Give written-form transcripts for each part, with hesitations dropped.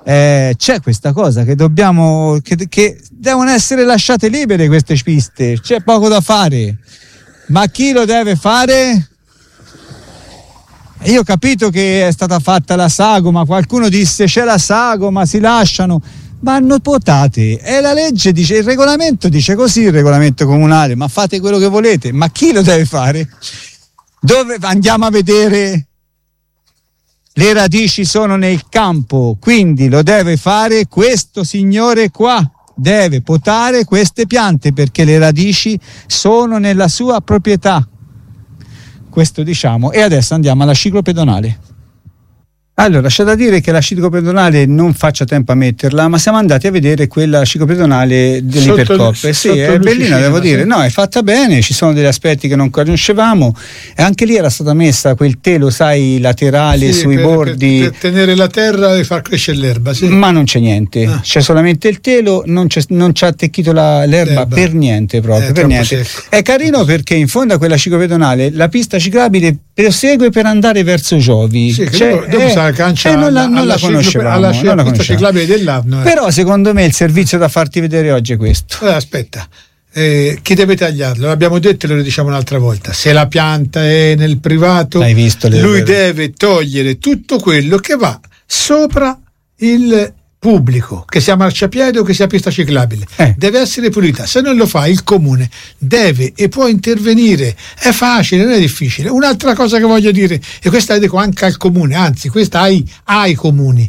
c'è questa cosa che dobbiamo, che devono essere lasciate libere queste piste, c'è poco da fare, ma chi lo deve fare? Io ho capito che è stata fatta la sagoma, qualcuno disse c'è la sagoma, si lasciano, vanno potate, e la legge dice, il regolamento dice così, il regolamento comunale, ma fate quello che volete, ma chi lo deve fare? Dove andiamo a vedere? Le radici sono nel campo, quindi lo deve fare questo signore qua, deve potare queste piante perché le radici sono nella sua proprietà. Questo diciamo, e adesso andiamo alla ciclopedonale. Allora, c'è da dire che la ciclopedonale non faccia tempo a metterla, ma siamo andati a vedere quella ciclopedonale dell'Ipercoppe. Sì, è bellina, devo dire. Sì. No, è fatta bene, ci sono degli aspetti che non conoscevamo, e anche lì era stata messa quel telo, sai, laterale, sì, sui bordi. Per tenere la terra e far crescere l'erba, sì. Ma non c'è niente, c'è solamente il telo, non c'ha attecchito l'erba per niente proprio, per niente. Secco. È carino perché in fondo a quella ciclopedonale la pista ciclabile prosegue per andare verso Giovi. Sì, dopo la cancia non la conoscevamo, alla pista ciclabile dell'Avno. Però secondo me il servizio da farti vedere oggi è questo. Aspetta, chi deve tagliarlo? L'abbiamo detto e lo diciamo un'altra volta: se la pianta è nel privato, lui deve togliere tutto quello che va sopra il pubblico, che sia marciapiede o che sia pista ciclabile, deve essere pulita. Se non lo fa, il comune deve e può intervenire. È facile, non è difficile. Un'altra cosa che voglio dire, e questa la dico anche al comune, anzi questa ai comuni,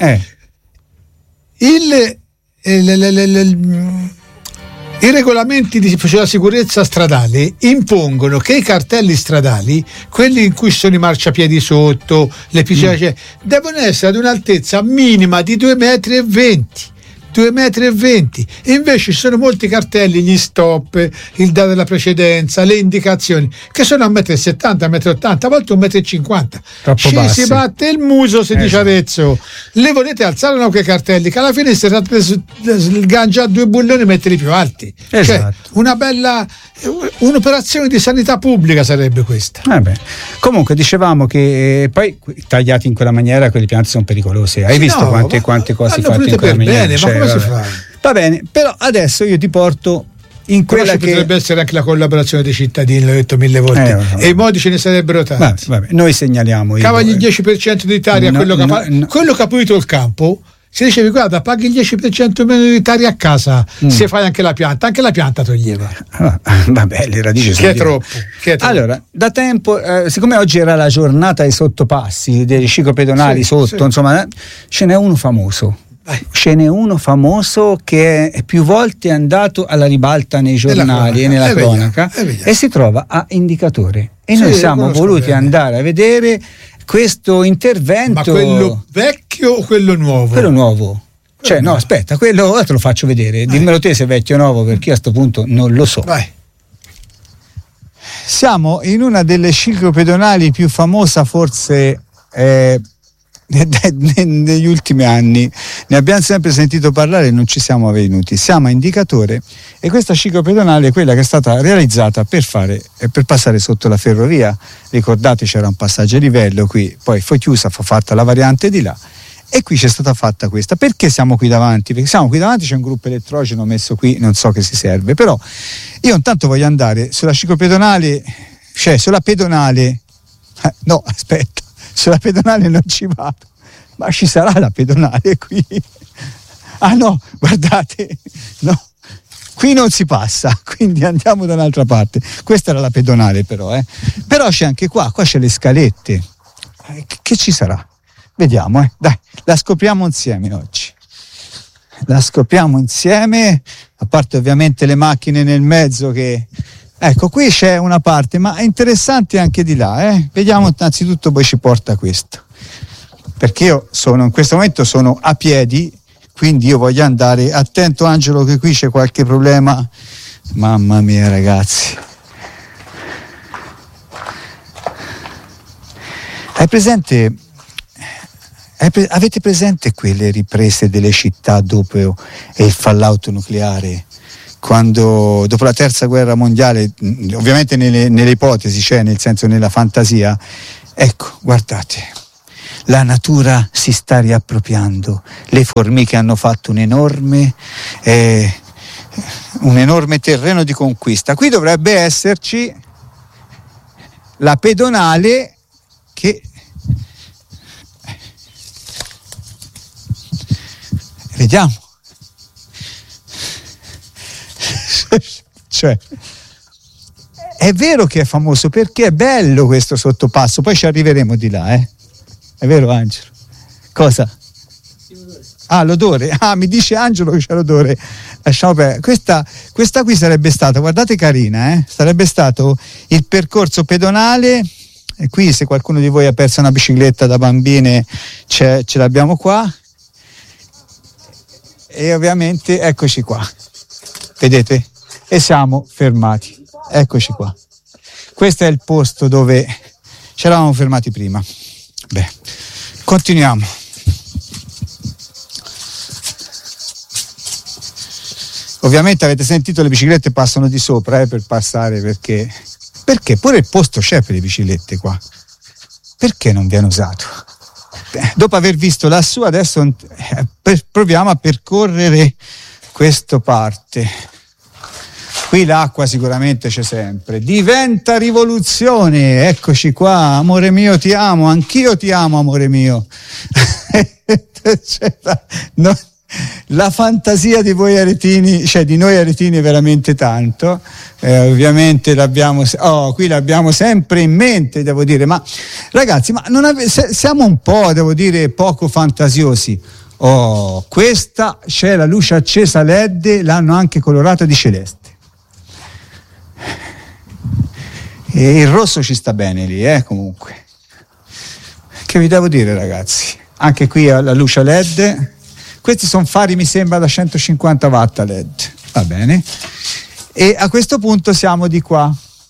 i regolamenti sulla sicurezza stradale impongono che i cartelli stradali, quelli in cui ci sono i marciapiedi sotto, le piscine, devono essere ad un'altezza minima di 2,20 metri. 2,20 metri, e invece ci sono molti cartelli, gli stop, il dato della precedenza, le indicazioni, che sono a 1,70 m, 1,80 m, a volte 1,50 m. Ci si batte il muso, si dice Arezzo. Le volete alzare quei cartelli, che alla fine si tratta di sgangiare 2 bulloni e metterli più alti. Cioè, una bella un'operazione di sanità pubblica sarebbe questa. Comunque dicevamo che poi tagliati in quella maniera quelle piante sono pericolose. Hai visto quante cose fatte in quella maniera? Ma come si fa? Va bene, però adesso io ti porto in quella che potrebbe essere anche la collaborazione dei cittadini, l'ho detto 1000 volte, e i modi ce ne sarebbero tanti. Vabbè, noi segnaliamo. Cavagli il 10% di taria, quello che ha pulito il campo. Si diceva, guarda, paghi il 10% meno di taria a casa se fai anche la pianta toglieva. Vabbè, le radici sono che è troppo. Allora, da tempo, siccome oggi era la giornata dei sottopassi, dei ciclopedonali insomma, ce n'è uno famoso. Ce n'è uno famoso che è più volte andato alla ribalta nei giornali e nella cronaca, e si trova a Indicatore, e noi siamo voluti andare a vedere questo intervento. Ma quello vecchio o quello nuovo? Quello nuovo. Cioè, no, aspetta, quello ora te lo faccio vedere. Dimmelo te se è vecchio o nuovo, perché io a sto punto non lo so. Vai. Siamo in una delle ciclopedonali più famosa forse negli ultimi anni. Ne abbiamo sempre sentito parlare e non ci siamo venuti. Siamo a Indicatore, e questa ciclopedonale è quella che è stata realizzata per passare sotto la ferrovia. Ricordate, c'era un passaggio a livello qui, poi fu chiusa, fu fatta la variante di là, e qui c'è stata fatta questa. Perché siamo qui davanti? Perché siamo qui davanti, c'è un gruppo elettrogeno messo qui, non so che si serve, però io intanto voglio andare sulla ciclopedonale, cioè sulla pedonale, no aspetta, sulla pedonale non ci vado, ma ci sarà la pedonale qui? Ah no, guardate, no, qui non si passa, quindi andiamo da un'altra parte. Questa era la pedonale però c'è anche qua c'è le scalette, che ci sarà? Vediamo, dai, la scopriamo insieme oggi. La scopriamo insieme, a parte ovviamente le macchine nel mezzo che... Ecco, qui c'è una parte, ma è interessante anche di là, Vediamo innanzitutto, poi ci porta questo. Perché io in questo momento sono a piedi, quindi io voglio andare. Attento Angelo, che qui c'è qualche problema. Mamma mia, ragazzi. Avete presente quelle riprese delle città dopo il fallout nucleare? Quando dopo la terza guerra mondiale, ovviamente nelle ipotesi, cioè nel senso nella fantasia, ecco, guardate, la natura si sta riappropriando, le formiche hanno fatto un enorme terreno di conquista. Qui dovrebbe esserci la pedonale che vediamo, cioè è vero che è famoso perché è bello questo sottopasso, poi ci arriveremo di là, è vero Angelo? Cosa? L'odore. Mi dice Angelo che c'è l'odore. Lasciamo perdere. Questa qui sarebbe stata, guardate carina, sarebbe stato il percorso pedonale. E qui, se qualcuno di voi ha perso una bicicletta da bambine, ce l'abbiamo qua. E ovviamente eccoci qua, vedete? E siamo fermati. Eccoci qua. Questo è il posto dove ci eravamo fermati prima. Beh, continuiamo. Ovviamente avete sentito, le biciclette passano di sopra per passare, perché pure il posto c'è per le biciclette qua. Perché non viene usato? Dopo aver visto lassù, adesso proviamo a percorrere questa parte. Qui l'acqua sicuramente c'è sempre. Diventa rivoluzione. Eccoci qua, amore mio, ti amo, anch'io ti amo, amore mio. La fantasia di voi aretini, cioè di noi aretini, è veramente tanto. Ovviamente qui l'abbiamo sempre in mente, devo dire. Ma ragazzi, siamo un po', devo dire, poco fantasiosi. Questa c'è la luce accesa LED, l'hanno anche colorata di celeste. E il rosso ci sta bene lì, comunque. Che vi devo dire, ragazzi? Anche qui la luce LED. Questi sono fari, mi sembra, da 150 watt LED. Va bene. E a questo punto siamo di qua.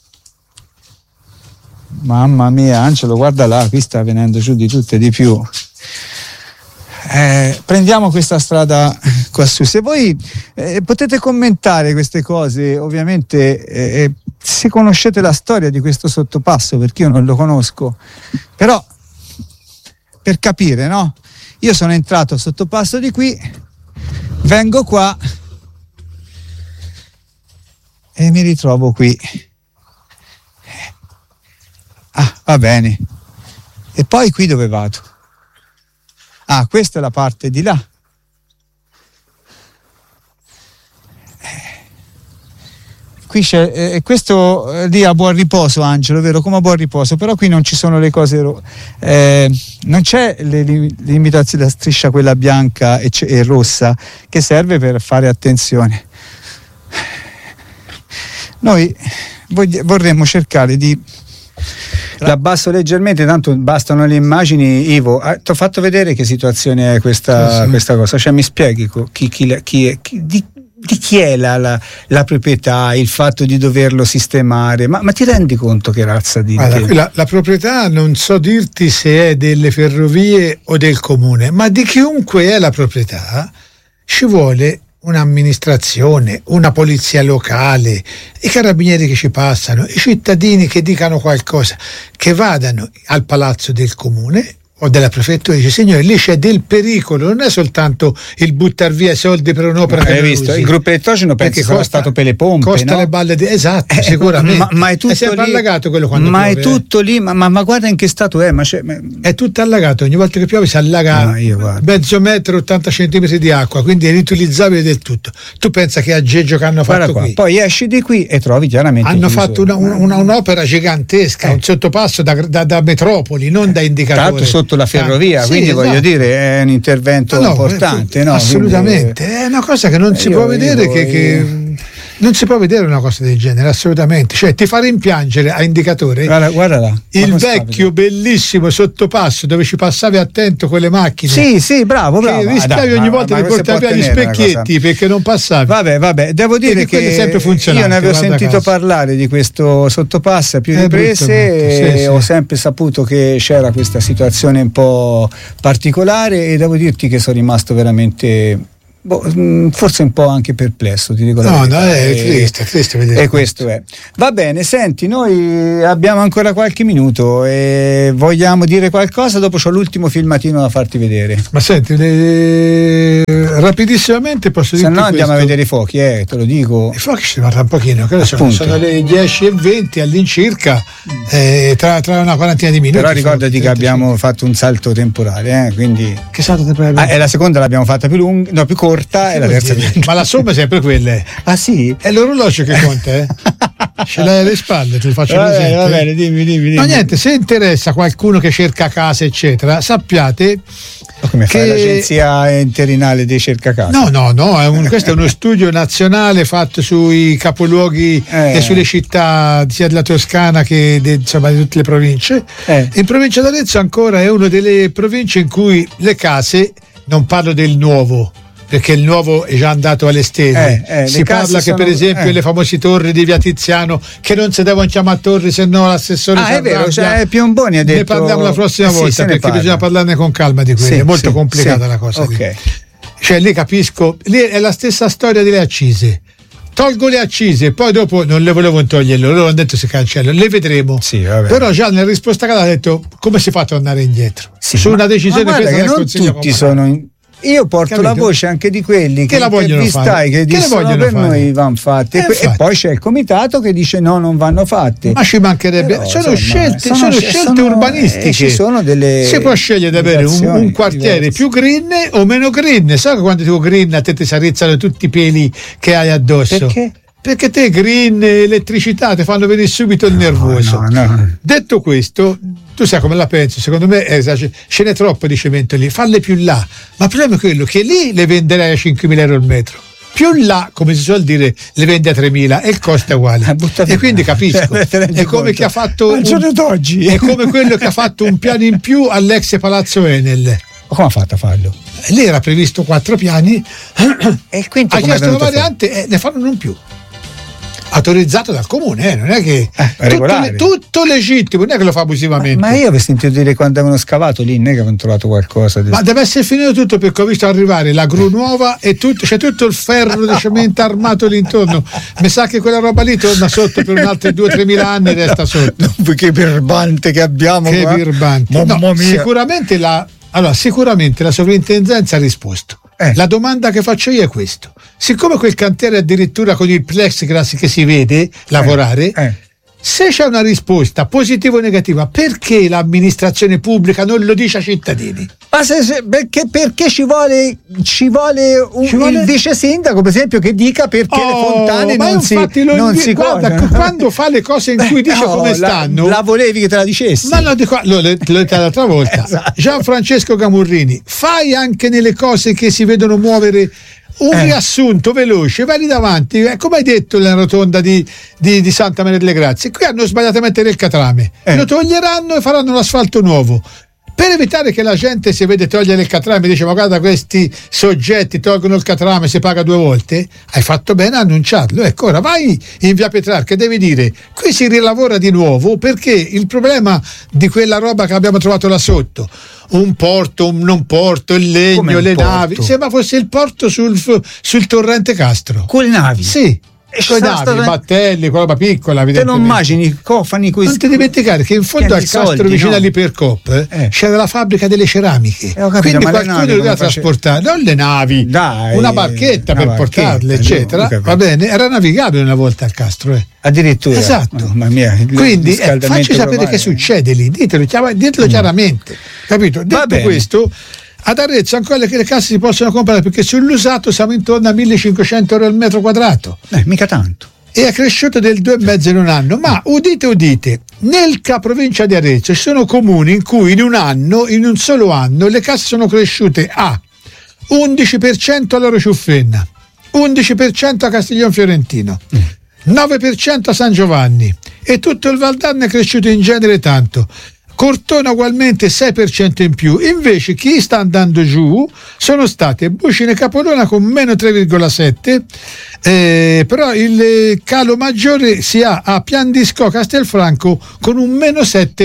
Mamma mia, Angelo, guarda là, qui sta venendo giù di tutto e di più. Prendiamo questa strada qua su. Se voi potete commentare queste cose, ovviamente, se conoscete la storia di questo sottopasso, perché io non lo conosco, però per capire, no? Io sono entrato al sottopasso di qui, vengo qua e mi ritrovo qui. Va bene. E poi qui dove vado? Questa è la parte di là. Qui c'è questo lì a buon riposo, Angelo, vero? Come a buon riposo, però qui non ci sono le cose, non c'è l'imitazione della striscia, quella bianca e rossa, che serve per fare attenzione. Noi vorremmo cercare di... La abbasso leggermente, tanto bastano le immagini. Ivo, ti ho fatto vedere che situazione è questa cosa, cioè mi spieghi di chi è la proprietà, il fatto di doverlo sistemare, ma ti rendi conto che razza di... Allora, la proprietà non so dirti se è delle ferrovie o del comune, ma di chiunque è la proprietà ci vuole un'amministrazione, una polizia locale, i carabinieri che ci passano, i cittadini che dicano qualcosa, che vadano al palazzo del comune o della prefettura e dice: signore, lì c'è del pericolo, non è soltanto il buttar via soldi per un'opera che hai visto? Il gruppo elettrogeno penso sarà stato per le pompe, costa, no? Le balle esatto, sicuramente, ma è tutto è sempre lì, allagato quello quando ma piove, è tutto lì, ma guarda in che stato è, è tutto allagato, ogni volta che piove si allaga mezzo metro, 80 centimetri di acqua, quindi è inutilizzabile del tutto. Tu pensa che aggeggio che hanno fatto qui? Poi esci di qui e trovi chiaramente hanno fatto un'opera gigantesca, un sottopasso da metropoli, non da indicatore, sotto la ferrovia, quindi esatto. Voglio dire, è un intervento importante, no? Assolutamente, quindi, è una cosa che non si può vedere, che non si può vedere una cosa del genere, assolutamente. Cioè, ti fa rimpiangere a indicatore. Guarda là, il vecchio bellissimo sottopasso dove ci passavi attento con le macchine. Sì, bravo. Che rischiavi ogni volta di portare via gli specchietti perché non passavi. Vabbè, devo dire che io ne avevo sentito parlare di questo sottopasso a più riprese e ho sempre saputo che c'era questa situazione un po' particolare, e devo dirti che sono rimasto veramente forse un po' anche perplesso, ti dico la verità. È triste vedere. E questo è. Va bene, senti, noi abbiamo ancora qualche minuto e vogliamo dire qualcosa, dopo c'ho l'ultimo filmatino da farti vedere. Ma senti, rapidissimamente posso dire. Se no andiamo a vedere i fuochi, te lo dico. I fuochi ci guarda un pochino, sono le 10:20 all'incirca, tra una quarantina di minuti. Però ricordati che abbiamo fatto un salto temporale, quindi. Che salto temporale? E la seconda l'abbiamo fatta più corta e la terza più. Ma la somma è sempre quella. Ah sì? È l'orologio che conta, Ce l'hai alle spalle, te lo faccio presente. Va bene, dimmi. No, niente, se interessa qualcuno che cerca casa, eccetera, sappiate. Come fai l'agenzia interinale dei cercacase? No, questo è uno studio nazionale fatto sui capoluoghi e sulle città sia della Toscana che di tutte le province. In provincia d'Arezzo ancora è una delle province in cui le case, non parlo del nuovo, perché il nuovo è già andato alle stelle. Si parla che per esempio le famose torri di Via Tiziano, che non si devono chiamare torri, se no l'assessore è vero, Piomboni ha detto. Ne parliamo la prossima volta, perché bisogna parlarne con calma di quello, è molto complicata la cosa. Okay. Cioè lì capisco, lì è la stessa storia delle accise. Tolgo le accise, poi dopo non le volevo toglierle, loro hanno detto si cancellano, le vedremo. Però già nella risposta che ha detto come si fa a tornare indietro su una decisione presa che non tutti sono io porto la voce anche di quelli che la vogliono fare, che dicono per noi vanno fatte, e poi c'è il comitato che dice no, non vanno fatte. Ma ci mancherebbe. Però, sono scelte urbanistiche. Ci sono delle. Si può scegliere di avere un quartiere più green o meno green. Sai che quando dico green a te ti si arrizzano tutti i peli che hai addosso? Perché? Perché te green, elettricità ti fanno venire subito il nervoso. No. Detto questo, tu sai come la penso, secondo me ce n'è troppo di cemento lì, falle più là. Ma il problema è quello che lì le venderai a 5.000 euro il metro. Più là, come si suol dire, le vende a 3.000 e il costo è uguale. E quindi capisco. È come chi ha fatto al giorno d'oggi. È come quello che ha fatto un piano in più all'ex Palazzo Enel. Come ha fatto a farlo? Lì era previsto 4 piani. E il quinto ha chiesto una variante, ne fanno non più. Autorizzato dal comune, non è che tutto legittimo, non è che lo fa abusivamente. Ma io avevo sentito dire quando avevano scavato lì, non è che avevano trovato qualcosa ma deve essere finito tutto, perché ho visto arrivare la gru nuova e c'è tutto il ferro di cemento armato lì intorno. Mi sa che quella roba lì torna sotto per un altri 2-3 mila anni, resta sotto. Che birbante che abbiamo, che birbante. Sicuramente la sovrintendenza ha risposto. La domanda che faccio io è questo: siccome quel cantiere addirittura con il plexiglass che si vede lavorare, se c'è una risposta positiva o negativa, perché l'amministrazione pubblica non lo dice ai cittadini? Ma perché ci vuole il vice sindaco, per esempio, che dica perché le fontane non si guarda, quando fa le cose in cui dice come stanno. La volevi che te la dicessi? Ma l'ho detto l'altra volta. Esatto. Gianfrancesco Gamurrini, fai anche nelle cose che si vedono muovere un riassunto veloce, vai lì davanti, come hai detto nella rotonda di Santa Maria delle Grazie, qui hanno sbagliato a mettere il catrame, lo toglieranno e faranno l'asfalto nuovo. Per evitare che la gente si vede togliere il catrame e dice ma guarda questi soggetti tolgono il catrame, si paga 2 volte, hai fatto bene a annunciarlo. Ecco, ora vai in via Petrarca e devi dire qui si rilavora di nuovo, perché il problema di quella roba che abbiamo trovato là sotto, un porto, un non porto, il legno, le navi, sembra fosse il porto sul torrente Castro. Con le navi? Sì. Con i navi, battelli, quella roba piccola, te lo immagini, i cofani questi. Non ti dimenticare che in fondo al Castro, vicino all'Ipercoop, c'era la fabbrica delle ceramiche, quindi qualcuno le doveva trasportare, non le navi, una barchetta per portarle, eccetera, va bene, era navigabile una volta al Castro, addirittura. Esatto. Mamma mia, quindi facci sapere che succede lì, ditelo chiaramente, capito? Detto questo, ad Arezzo ancora le case si possono comprare, perché sull'usato siamo intorno a 1.500 euro al metro quadrato. Mica tanto. E è cresciuto del 2,5 in un anno. Ma udite, nella provincia di Arezzo ci sono comuni in cui in un solo anno, le case sono cresciute a 11% a Loro Ciuffenna, 11% a Castiglion Fiorentino, 9% a San Giovanni, e tutto il Valdarno è cresciuto in genere tanto. Cortona ugualmente 6% in più. Invece chi sta andando giù sono state Bucine Capolona con meno 3,7%, però il calo maggiore si ha a Piandisco Castelfranco con un meno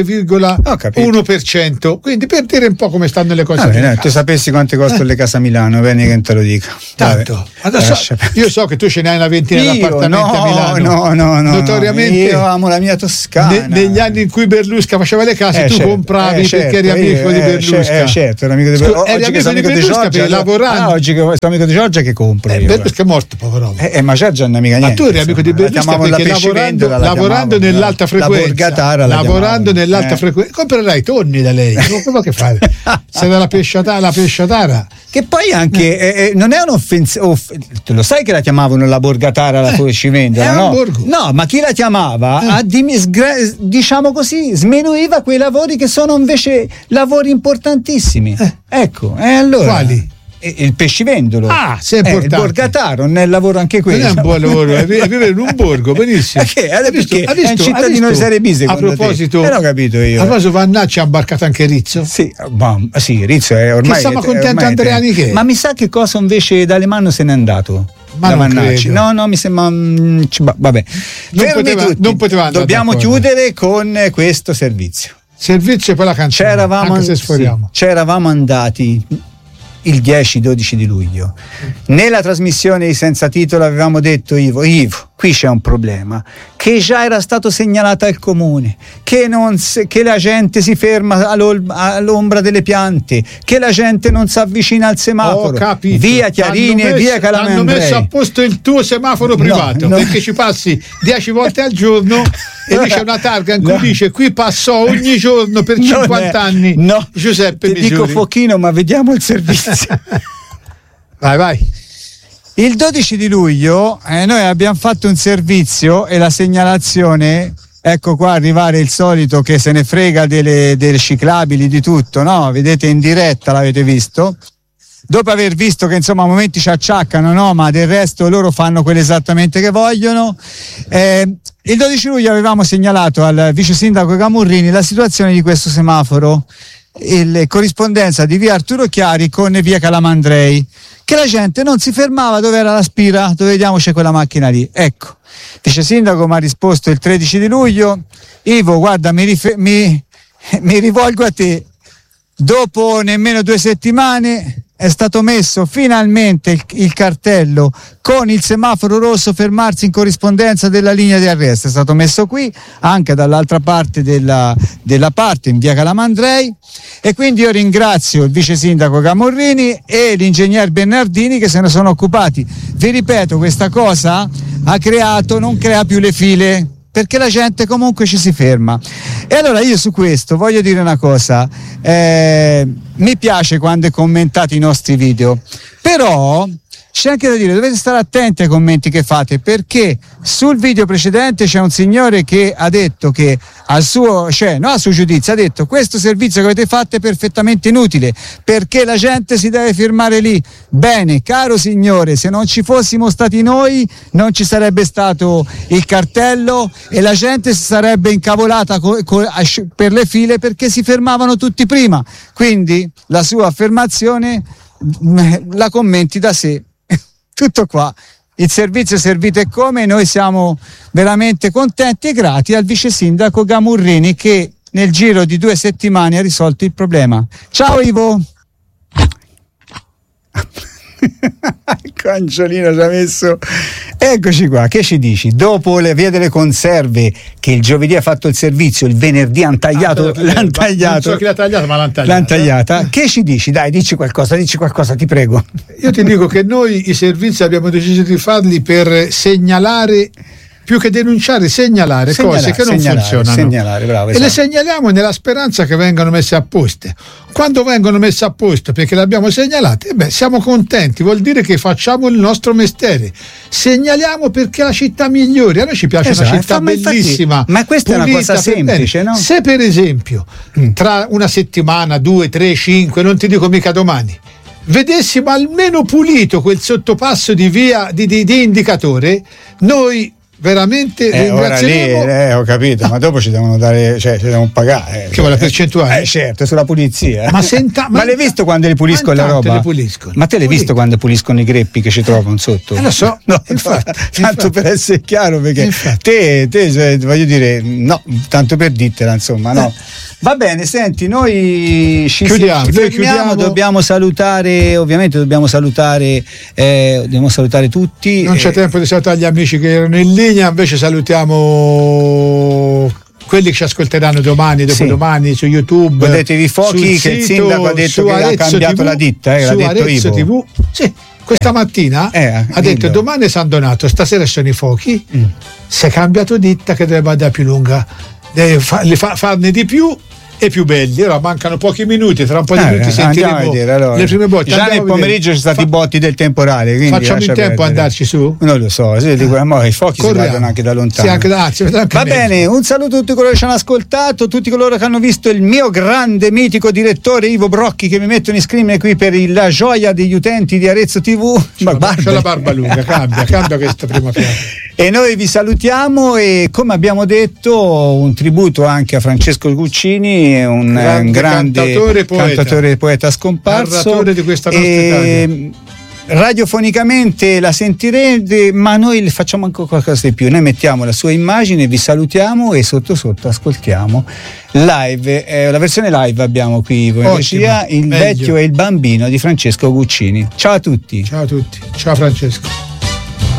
7,1%. Quindi per dire un po' come stanno le cose. Tu sapessi quante costano le case a Milano, bene che te lo dica. Tanto. Adesso, io so che tu ce ne hai una ventina di appartamenti a Milano. No. Notoriamente io amo la mia Toscana. Negli anni in cui Berlusca faceva le case, tu compravi perché eri amico di Berlusca. Certo, ero amico di Berlusca. Oggi che sono amico di Giorgia, lavorando. Oggi che sono amico di Giorgia che compro. Berlusca è morto, povero. Ma Giorgia non è mica niente. Ma tu eri amico di Berlusca perché lavorando nell'alta frequenza, comprerai tonni da lei. Come che fare? Sei dalla pesciatara. Che poi anche non è un'offensiva. Lo sai che la chiamavano la borgatara la Civendola, no? No, ma chi la chiamava diciamo così sminuiva quei lavori che sono invece lavori importantissimi. Ecco, e allora quali? Il pescivendolo, se è importante. Il borgataro non è il lavoro anche quello. Non è un buon lavoro, è vivere in un borgo, benissimo. Perché è un cittadino di serie B, a proposito, l'ho capito io. A proposito, Vannacci ha imbarcato anche Rizzo? Sì, Rizzo è ormai. Che siamo contenti Andreani che? Ma mi sa che cosa invece D'Alemanno se n'è andato. Ma non credo. No, mi sembra. Vabbè. Non poteva andare. Dobbiamo chiudere con questo servizio. Servizio per la canzone. C'eravamo andati il 10-12 di luglio. Nella trasmissione di Senza Titolo avevamo detto Ivo, qui c'è un problema che già era stato segnalato al comune, che la gente si ferma all'ombra delle piante, che la gente non si avvicina al semaforo. Via Chiarini e via Calamandrei. Hanno messo a posto il tuo semaforo privato, perché ci passi 10 volte al giorno e lì c'è una targa in cui dice qui passò ogni giorno per 50 anni Giuseppe Misuri. Ti dico Fochino, ma vediamo il servizio. Vai. Il 12 di luglio noi abbiamo fatto un servizio e la segnalazione, ecco qua arrivare il solito che se ne frega delle ciclabili, di tutto, no? Vedete in diretta, l'avete visto? Dopo aver visto che insomma a momenti ci acciaccano, no? Ma del resto loro fanno quello esattamente che vogliono. Il 12 luglio avevamo segnalato al vice sindaco Camurrini la situazione di questo semaforo, corrispondenza di via Arturo Chiari con via Calamandrei, che la gente non si fermava dove era la spira, dove vediamo c'è quella macchina lì. Ecco, il vice sindaco mi ha risposto il 13 di luglio: Ivo, guarda, mi rivolgo a te, dopo nemmeno 2 settimane è stato messo finalmente il cartello con il semaforo rosso fermarsi in corrispondenza della linea di arresto. È stato messo qui, anche dall'altra parte della parte in via Calamandrei, e quindi io ringrazio il vice sindaco Camurrini e l'ingegner Bernardini che se ne sono occupati. Vi ripeto, questa cosa non crea più le file, perché la gente comunque ci si ferma. E allora io su questo voglio dire una cosa, mi piace quando commentate i nostri video, però c'è anche da dire, dovete stare attenti ai commenti che fate, perché sul video precedente c'è un signore che ha detto che al suo giudizio ha detto: questo servizio che avete fatto è perfettamente inutile perché la gente si deve firmare lì. Bene, caro signore, se non ci fossimo stati noi non ci sarebbe stato il cartello e la gente si sarebbe incavolata per le file perché si fermavano tutti prima. Quindi la sua affermazione la commenti da sé. Tutto qua. Il servizio servito è come, noi siamo veramente contenti e grati al vice sindaco Camurrini che nel giro di 2 settimane ha risolto il problema. Ciao Ivo! Ecco, Angiolino ci ha messo. Eccoci qua, che ci dici? Dopo le vie delle conserve, che il giovedì ha fatto il servizio, il venerdì l'hanno tagliato. Non so chi l'ha tagliato, ma l'hanno tagliata. Che ci dici? Dai, dici qualcosa, ti prego. Io ti dico che noi i servizi abbiamo deciso di farli per segnalare, più che denunciare, segnalare cose che non funzionano. Bravo, e le segnaliamo nella speranza che vengano messe a posto. Quando vengono messe a posto perché le abbiamo segnalate, siamo contenti, vuol dire che facciamo il nostro mestiere. Segnaliamo perché la città migliori. A noi ci piace una città bellissima. Ma questa è una cosa semplice, no? Se per esempio tra una settimana, 2, 3, 5, non ti dico mica domani, vedessimo almeno pulito quel sottopasso di via di indicatore, noi veramente ringrazieremo. Ora lì, ho capito, ma dopo ci devono dare, cioè ci devono pagare. Che vuole la percentuale? Certo, sulla pulizia. Ma l'hai visto quando li puliscono la roba? Le puliscono. Ma te l'hai visto quando puliscono i greppi che ci trovano sotto? Lo so, no, tanto per essere chiaro, perché te voglio dire, no, tanto per dirtela, insomma, no. Va bene, senti, noi chiudiamo. Dobbiamo salutare, ovviamente dobbiamo salutare tutti. Non c'è tempo di salutare gli amici che erano in linea, invece salutiamo quelli che ci ascolteranno domani, dopodomani su YouTube. Vedetevi fuochi che il sindaco ha detto che ha cambiato TV, la ditta, l'ha detto Ivo. TV. Sì, questa mattina ha detto domani è San Donato, stasera sono i fuochi, si è cambiato ditta che deve andare più lunga, deve farne di più e più belli. Ora mancano pochi minuti, tra un po' di minuti sentiremo le prime botte. Già nel pomeriggio ci sono stati i botti del temporale, quindi facciamo in tempo a andarci su? Non lo so, i fuochi si vedono anche da lontano. Va bene, un saluto a tutti coloro che ci hanno ascoltato, tutti coloro che hanno visto il mio grande mitico direttore Ivo Brocchi, che mi mettono in screen qui per la gioia degli utenti di Arezzo TV. C'ho la barba lunga, cambia questa prima piana. E noi vi salutiamo e, come abbiamo detto, un tributo anche a Francesco Guccini, un grande cantatore e poeta scomparso, narratore di questa nostra Italia. Radiofonicamente la sentirete, ma noi le facciamo anche qualcosa di più. Noi mettiamo la sua immagine, vi salutiamo e sotto ascoltiamo live, la versione live abbiamo qui in regia, Il vecchio e il bambino di Francesco Guccini. Ciao a tutti. Ciao Francesco.